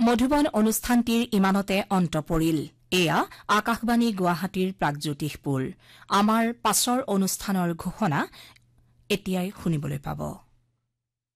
মধুবন অনুষ্ঠানটিৰ ইমানতে অন্ত পৰিল এয়া আকাশবাণী গুৱাহাটীৰ প্ৰাগজ্যোতিষপুৰ আমাৰ পাছৰ অনুষ্ঠানৰ ঘোষণা এতিয়াই শুনিবলৈ পাব